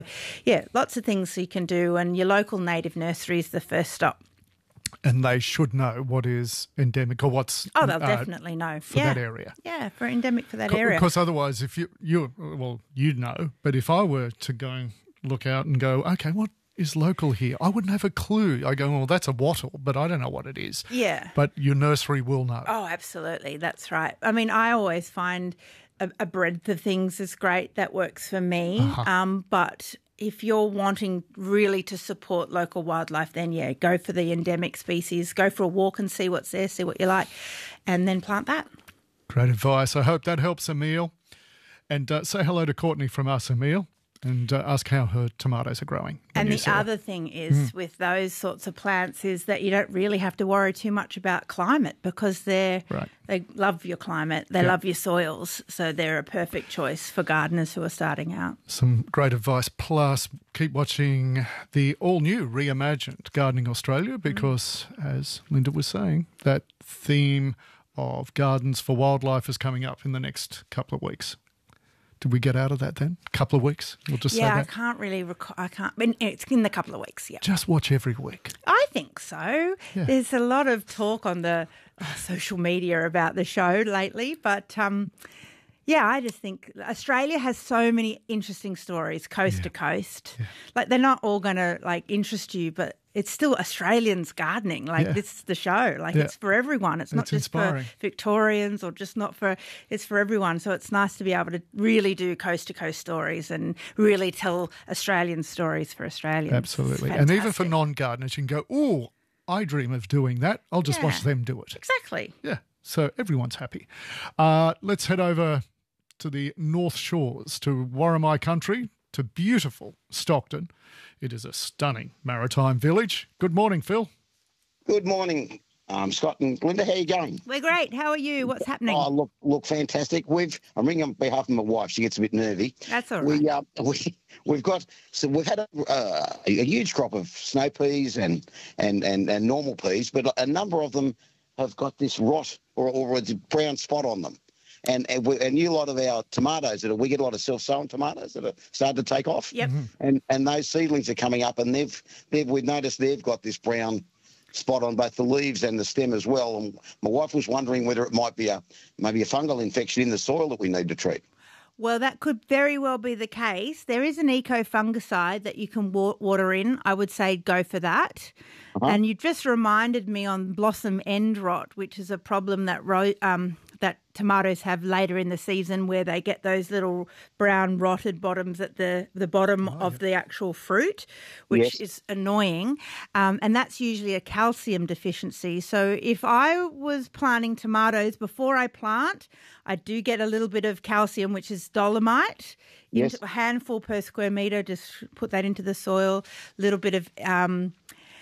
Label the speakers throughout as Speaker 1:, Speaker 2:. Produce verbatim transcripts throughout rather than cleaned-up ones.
Speaker 1: Yeah, lots of things you can do, and your local native nursery is the first stop.
Speaker 2: And they should know what is endemic or what's
Speaker 1: Oh, they'll
Speaker 2: uh,
Speaker 1: definitely know
Speaker 2: for
Speaker 1: yeah.
Speaker 2: that area.
Speaker 1: Yeah, for endemic for that area.
Speaker 2: Because otherwise, if you you well, you'd know. But if I were to go and look out and go, okay, what is local here? I wouldn't have a clue. I go, well, that's a wattle, but I don't know what it is.
Speaker 1: Yeah.
Speaker 2: But your nursery will know.
Speaker 1: Oh, absolutely. That's right. I mean, I always find a, a breadth of things is great. That works for me.
Speaker 2: Uh-huh.
Speaker 1: Um, but if you're wanting really to support local wildlife, then, yeah, go for the endemic species. Go for a walk and see what's there, see what you like, and then plant that.
Speaker 2: Great advice. I hope that helps Emile. And uh, say hello to Courtney from us, Emile, and uh, ask how her tomatoes are growing.
Speaker 1: And the other thing is mm. with those sorts of plants is that you don't really have to worry too much about climate because they're
Speaker 2: right.
Speaker 1: they love your climate, they
Speaker 2: yep.
Speaker 1: love your soils, so they're a perfect choice for gardeners who are starting out.
Speaker 2: Some great advice. Plus, keep watching the all-new Reimagined Gardening Australia because, mm. as Linda was saying, that theme of gardens for wildlife is coming up in the next couple of weeks. Did we get out of that then? A couple of weeks? We'll just
Speaker 1: yeah,
Speaker 2: say that.
Speaker 1: I can't really recall. I can't. It's in the couple of weeks, yeah.
Speaker 2: Just watch every week.
Speaker 1: I think so.
Speaker 2: Yeah.
Speaker 1: There's a lot of talk on the oh, social media about the show lately, but um, yeah, I just think Australia has so many interesting stories coast
Speaker 2: yeah.
Speaker 1: to coast.
Speaker 2: Yeah.
Speaker 1: Like they're not all going to like interest you, but it's still Australians gardening. Like
Speaker 2: yeah.
Speaker 1: this is the show. Like
Speaker 2: yeah.
Speaker 1: it's for everyone. It's not
Speaker 2: it's
Speaker 1: just
Speaker 2: inspiring.
Speaker 1: for Victorians or just not for, it's for everyone. So it's nice to be able to really do coast to coast stories and really tell Australian stories for Australians.
Speaker 2: Absolutely. And even for non-gardeners, you can go, oh, I dream of doing that. I'll just
Speaker 1: yeah.
Speaker 2: watch them do it.
Speaker 1: Exactly.
Speaker 2: Yeah. So everyone's happy. Uh, let's head over to the North Shores, to Warramai country, to beautiful Stockton. It is a stunning maritime village. Good morning, Phil.
Speaker 3: Good morning, um, Scott and Linda. How are you going?
Speaker 1: We're great. How are you? What's happening?
Speaker 3: Oh, look, look, fantastic. We've. I'm ringing on behalf of my wife. She gets a bit nervy.
Speaker 1: That's all right.
Speaker 3: We, uh, we, we've got. So we've had a, uh, a huge crop of snow peas and and and and normal peas, but a number of them have got this rot or or a brown spot on them. And and, we, and you a lot of our tomatoes that are, we get a lot of self-sown tomatoes that are starting to take off.
Speaker 1: Yep.
Speaker 2: Mm-hmm.
Speaker 3: And and those seedlings are coming up, and they've they've we've noticed they've got this brown spot on both the leaves and the stem as well. And my wife was wondering whether it might be a maybe a fungal infection in the soil that we need to treat.
Speaker 1: Well, that could very well be the case. There is an eco-fungicide that you can wa- water in. I would say go for that. Uh-huh. And you just reminded me on blossom end rot, which is a problem that ro- um, that tomatoes have later in the season where they get those little brown rotted bottoms at the, the bottom oh, of yeah. the actual fruit, which yes. is annoying. Um, and that's usually a calcium deficiency. So if I was planting tomatoes before I plant, I do get a little bit of calcium, which is dolomite,
Speaker 3: yes.
Speaker 1: into a handful per square metre. Just put that into the soil, a little bit of... Um,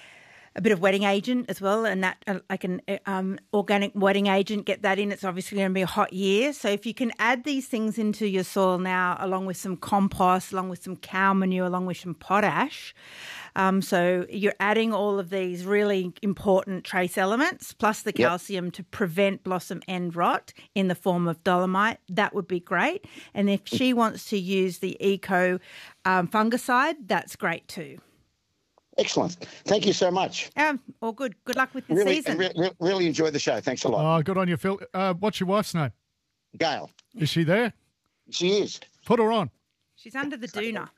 Speaker 1: a bit of wetting agent as well, and that uh, like an um, organic wetting agent, get that in. It's obviously going to be a hot year. So if you can add these things into your soil now, along with some compost, along with some cow manure, along with some potash, um, so you're adding all of these really important trace elements, plus the calcium yep. to prevent blossom end rot in the form of dolomite, that would be great. And if she wants to use the eco um, fungicide, that's great too.
Speaker 3: Excellent. Thank you so much.
Speaker 1: Um, all good. Good luck with the
Speaker 3: really,
Speaker 1: season.
Speaker 3: Re- re- really enjoy the show. Thanks a lot.
Speaker 2: Oh, good on you, Phil. Uh, what's your wife's name?
Speaker 3: Gail.
Speaker 2: Is she there?
Speaker 3: She is.
Speaker 2: Put her on.
Speaker 1: She's under the doona.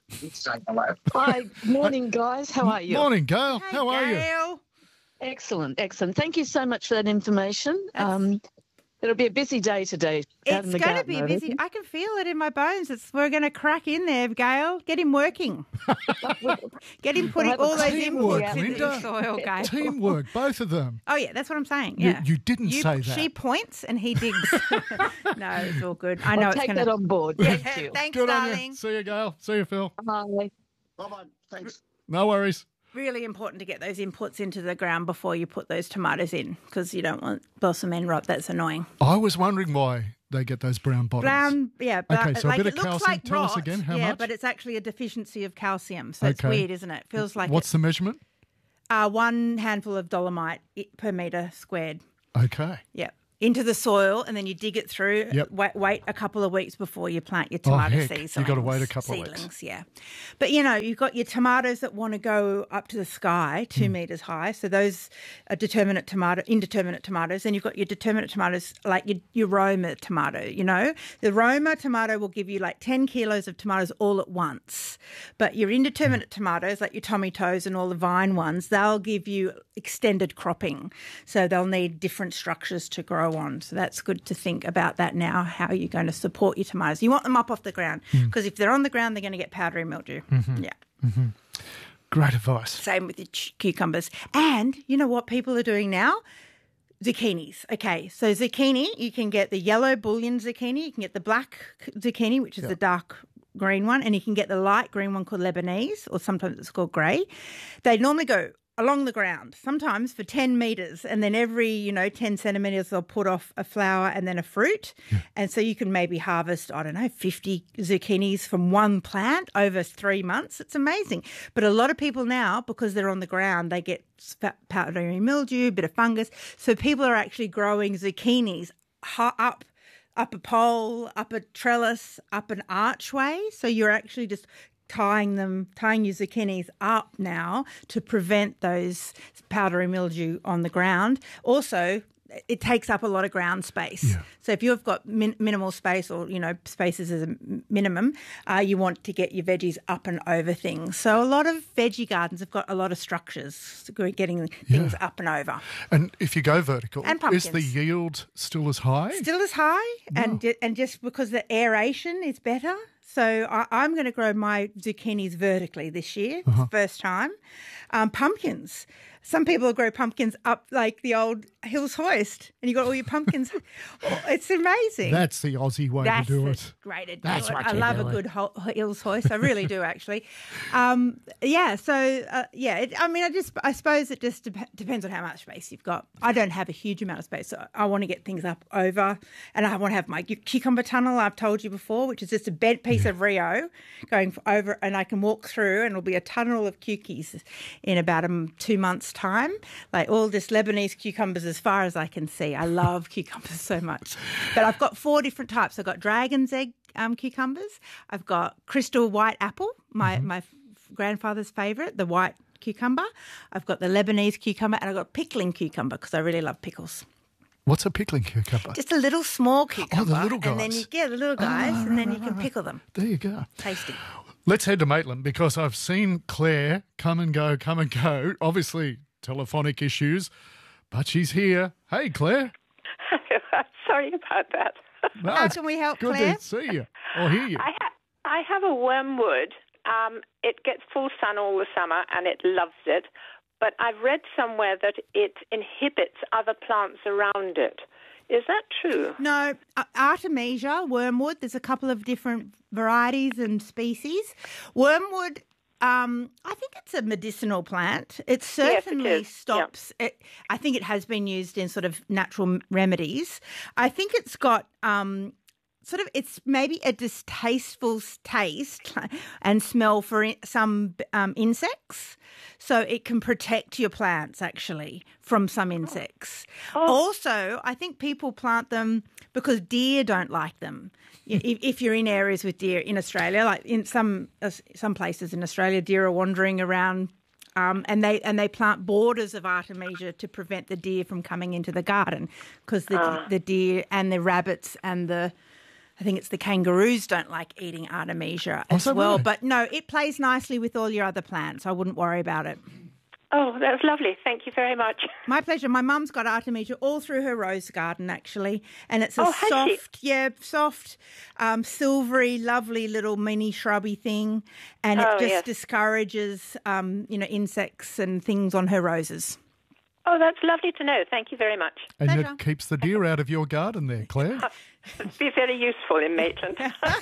Speaker 4: Hi. Morning, guys. How are you?
Speaker 2: Morning, Gail.
Speaker 1: Hey,
Speaker 2: How are
Speaker 1: Gail.
Speaker 2: you?
Speaker 4: Excellent. Excellent. Thank you so much for that information. Um, it'll be a busy day today.
Speaker 1: It's going to be busy. I can feel it in my bones. It's, we're going to crack in there, Gail. Get him working. Get him putting all those
Speaker 2: Teamwork,
Speaker 1: inputs into the soil, Gail.
Speaker 2: Teamwork, both of them.
Speaker 1: Oh, yeah, that's what I'm saying. Yeah.
Speaker 2: You, you didn't
Speaker 1: you,
Speaker 2: say that.
Speaker 1: She points and he digs. No, it's all good. I know
Speaker 4: I'll
Speaker 1: it's
Speaker 4: take
Speaker 1: going to...
Speaker 4: that on board.
Speaker 1: Yeah,
Speaker 4: Thank you.
Speaker 1: Thanks,
Speaker 2: Good on
Speaker 1: darling.
Speaker 2: you. See you, Gail. See you, Phil.
Speaker 4: Bye.
Speaker 3: Bye-bye. Thanks.
Speaker 2: No worries.
Speaker 1: Really important to get those inputs into the ground before you put those tomatoes in because you don't want blossom end rot. That's annoying.
Speaker 2: I was wondering why they get those brown bottoms.
Speaker 1: Brown, yeah. But
Speaker 2: okay, so
Speaker 1: like,
Speaker 2: a bit
Speaker 1: it
Speaker 2: of
Speaker 1: looks
Speaker 2: calcium.
Speaker 1: like
Speaker 2: Tell
Speaker 1: rot,
Speaker 2: us again how
Speaker 1: yeah,
Speaker 2: much?
Speaker 1: but it's actually a deficiency of calcium. So
Speaker 2: okay.
Speaker 1: it's weird, isn't it? Feels like
Speaker 2: What's
Speaker 1: it,
Speaker 2: the measurement?
Speaker 1: Uh, one handful of dolomite per metre squared.
Speaker 2: Okay.
Speaker 1: Yeah. into the soil, and then you dig it through.
Speaker 2: Yep.
Speaker 1: Wait, wait a couple of weeks before you plant your
Speaker 2: Oh,
Speaker 1: tomato
Speaker 2: heck,
Speaker 1: seedlings.
Speaker 2: you got to wait a couple of
Speaker 1: seedlings,
Speaker 2: weeks.
Speaker 1: yeah. But you know, you've got your tomatoes that want to go up to the sky, two
Speaker 2: Mm.
Speaker 1: meters high. So those are determinate tomato, indeterminate tomatoes. And you've got your determinate tomatoes, like your, your Roma tomato. You know, the Roma tomato will give you like ten kilos of tomatoes all at once. But your indeterminate
Speaker 2: Mm.
Speaker 1: tomatoes, like your tomatoes and all the vine ones, they'll give you extended cropping. So they'll need different structures to grow on. So that's good to think about that now, how you're going to support your tomatoes. You want them up off the ground because if they're on the ground, they're going to get powdery mildew.
Speaker 2: Mm-hmm.
Speaker 1: Yeah.
Speaker 2: Great advice.
Speaker 1: Same with the ch- cucumbers. And you know what people are doing now? Zucchinis. Okay, so zucchini, you can get the yellow bullion zucchini, you can get the black zucchini, which is the dark green one, and you can get the light green one called Lebanese, or sometimes it's called grey. They normally go along the ground, sometimes for ten metres, and then every, you know, ten centimetres they'll put off a flower and then a fruit. Yeah. And so you can maybe harvest, I don't know, fifty zucchinis from one plant over three months. It's amazing. But a lot of people now, because they're on the ground, they get powdery mildew, a bit of fungus. So people are actually growing zucchinis up up a pole, up a trellis, up an archway. So you're actually just tying them, tying your zucchinis up now to prevent those powdery mildew on the ground. Also, it takes up a lot of ground space.
Speaker 2: Yeah.
Speaker 1: So if you've got min- minimal space, or, you know, spaces as a minimum, uh, you want to get your veggies up and over things. So a lot of veggie gardens have got a lot of structures, getting things
Speaker 2: Yeah.
Speaker 1: up and over.
Speaker 2: And if you go vertical,
Speaker 1: And
Speaker 2: is the
Speaker 1: pumpkins.
Speaker 2: yield still as high?
Speaker 1: Still as high, and ju- and just because the aeration is better. So I, I'm going to grow my zucchinis vertically this year,
Speaker 2: Uh-huh.
Speaker 1: first time. Um, pumpkins. Some people grow pumpkins up like the old Hills Hoist, and you got all your pumpkins. Oh, it's amazing.
Speaker 2: That's the Aussie way
Speaker 1: That's
Speaker 2: to do
Speaker 1: the
Speaker 2: it.
Speaker 1: great to do
Speaker 2: That's
Speaker 1: it.
Speaker 2: what
Speaker 1: I
Speaker 2: you
Speaker 1: love
Speaker 2: do
Speaker 1: a
Speaker 2: it.
Speaker 1: good ho- Hills Hoist. I really do, actually. Um, yeah. So uh, yeah. It, I mean, I just I suppose it just dep- depends on how much space you've got. I don't have a huge amount of space, so I want to get things up over, and I want to have my cucumber tunnel. I've told you before, which is just a bent piece
Speaker 2: Yeah.
Speaker 1: of Rio going over, and I can walk through, and it'll be a tunnel of cukies in about um, two months' time. Like all just Lebanese cucumbers as far as I can see. I love cucumbers so much. But I've got four different types. I've got dragon's egg um, cucumbers. I've got crystal white apple, my,
Speaker 2: Mm-hmm.
Speaker 1: my f- grandfather's favourite, the white cucumber. I've got the Lebanese cucumber, and I've got pickling cucumber because I really love pickles.
Speaker 2: What's a pickling cucumber?
Speaker 1: Just a little small cucumber.
Speaker 2: little
Speaker 1: And then
Speaker 2: guys.
Speaker 1: you get the little guys,
Speaker 2: Ah,
Speaker 1: and then
Speaker 2: right,
Speaker 1: you can
Speaker 2: right, right.
Speaker 1: pickle them.
Speaker 2: There you go.
Speaker 1: Tasty.
Speaker 2: Let's head to Maitland because I've seen Claire come and go, come and go. Obviously, telephonic issues, but she's here. Hey, Claire.
Speaker 5: Sorry about that.
Speaker 2: No,
Speaker 1: How
Speaker 2: it's
Speaker 1: can we help,
Speaker 2: good
Speaker 1: Claire?
Speaker 2: to see you or hear you.
Speaker 5: I, ha- I have a wormwood. Um, it gets full sun all the summer and it loves it. But I've read somewhere that it inhibits other plants around it. Is that true?
Speaker 1: No, uh, Artemisia, wormwood, there's a couple of different varieties and species. Wormwood, um, I think it's a medicinal plant. It certainly
Speaker 5: is.
Speaker 1: stops, it, I think it has been used in sort of natural remedies. I think it's got... Um, Sort of, it's maybe a distasteful taste and smell for in, some um, insects. So it can protect your plants, actually, from some insects.
Speaker 5: Oh.
Speaker 1: Also, I think people plant them because deer don't like them. if, if you're in areas with deer in Australia, like in some uh, some places in Australia, deer are wandering around. Um, and they and they plant borders of Artemisia to prevent the deer from coming into the garden because the,
Speaker 5: Ah.
Speaker 1: the deer and the rabbits and the I think it's the kangaroos don't like eating Artemisia
Speaker 2: Oh,
Speaker 1: as
Speaker 2: so
Speaker 1: well.
Speaker 2: really?
Speaker 1: But no, it plays nicely with all your other plants. I wouldn't worry about it.
Speaker 5: Oh, that's lovely. Thank you very much.
Speaker 1: My pleasure. My mum's got Artemisia all through her rose garden, actually. And it's a
Speaker 5: Oh, has she?
Speaker 1: soft, yeah, soft, um, silvery, lovely little mini shrubby thing. And it
Speaker 5: Oh,
Speaker 1: just
Speaker 5: yes.
Speaker 1: discourages, um, you know, insects and things on her roses.
Speaker 5: Oh, that's lovely to know. Thank you very much.
Speaker 2: And
Speaker 1: Pleasure.
Speaker 2: it keeps the deer out of your garden there, Claire.
Speaker 5: It'd be very useful in Maitland.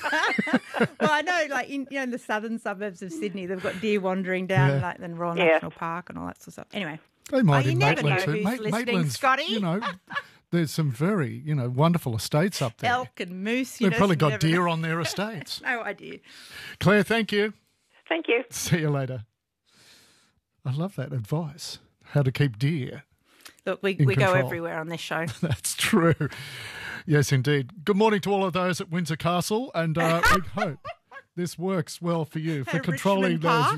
Speaker 1: Well, I know, like, in, you know, in the southern suburbs of Sydney, they've got deer wandering down,
Speaker 2: Yeah.
Speaker 1: like the Royal
Speaker 5: Yeah.
Speaker 1: National Park and all that sort of stuff. Anyway.
Speaker 2: They might
Speaker 1: Oh, you
Speaker 2: in
Speaker 1: never
Speaker 2: Maitland
Speaker 1: know
Speaker 2: too.
Speaker 1: who's
Speaker 2: Ma-
Speaker 1: listening,
Speaker 2: Maitland's,
Speaker 1: Scotty.
Speaker 2: you know, there's some very, you know, wonderful estates up there.
Speaker 1: Elk and moose, you
Speaker 2: They've
Speaker 1: know.
Speaker 2: probably
Speaker 1: you
Speaker 2: got
Speaker 1: never
Speaker 2: deer
Speaker 1: know.
Speaker 2: on their estates.
Speaker 1: No idea.
Speaker 2: Claire, thank you.
Speaker 5: Thank you.
Speaker 2: See you later. I love that advice. How to keep deer.
Speaker 1: Look, we,
Speaker 2: in
Speaker 1: we go
Speaker 2: control.
Speaker 1: everywhere on this show.
Speaker 2: That's true. Yes, indeed. Good morning to all of those at Windsor Castle, and uh, we hope this works well for you for
Speaker 1: At
Speaker 2: controlling
Speaker 1: Richmond
Speaker 2: those
Speaker 1: Park.